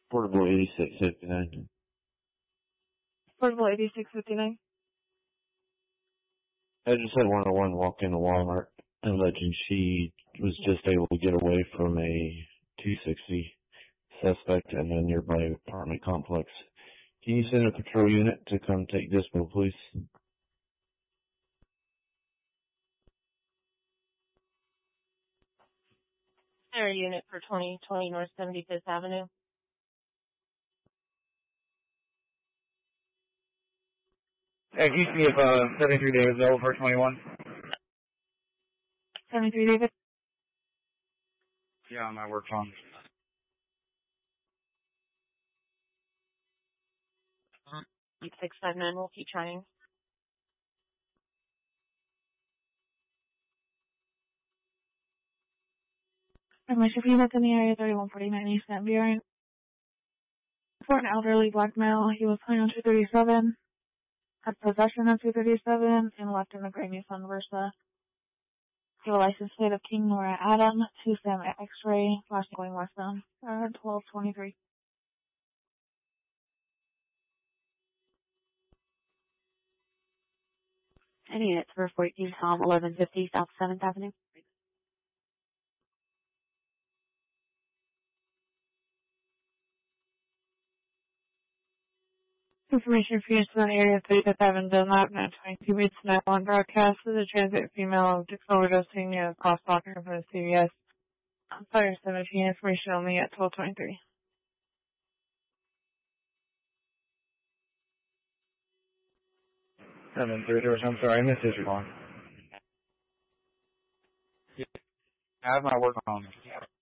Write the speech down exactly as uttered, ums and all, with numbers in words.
Portable eighty-six fifty-nine. Portable eighty-six fifty-nine. I just had one oh one walk into Walmart and alleging she was just able to get away from a two sixty suspect in a nearby apartment complex. Can you send a patrol unit to come take dispo, please? Air unit for twenty twenty North seventy-fifth Avenue. Hey, can you see if uh, seventy-three David available for twenty-one? seventy-three David? Yeah, on my work phone. six five nine, we'll keep trying. Information for you that's in the area, thirty-one forty-nine East Van Buren. For an elderly black male, he was hung on two thirty-seven, had possession of two thirty-seven, and left in a gray Nissan Versa. He had a license plate of King Nora Adam, two Sam X-ray, flashing going westbound, uh, twelve twenty-three. Any units for fourteen Tom, eleven fifty South seventh Avenue. Information for use in the area of thirty-fifth Avenue, Dunlap, nine twenty-two Reed Snap on broadcast with a transit female overdosing near the crosswalk in front of C V S. Fire seventeen, information only at twelve twenty-three. seven three zero, I'm sorry, I missed his response. I have my work phone.